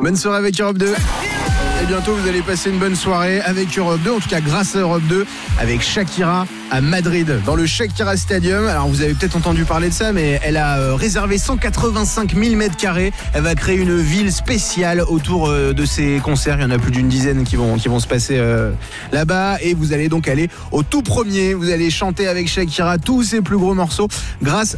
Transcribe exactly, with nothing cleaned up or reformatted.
Bonne soirée avec Europe deux. Et bientôt, vous allez passer une bonne soirée avec Europe deux, en tout cas grâce à Europe deux, avec Shakira à Madrid, dans le Shakira Stadium. Alors, vous avez peut-être entendu parler de ça, mais elle a euh, réservé cent quatre-vingt-cinq mille mètres carrés. Elle va créer une ville spéciale autour euh, de ses concerts. Il y en a plus d'une dizaine qui vont, qui vont se passer euh, là-bas. Et vous allez donc aller au tout premier. Vous allez chanter avec Shakira tous ses plus gros morceaux grâce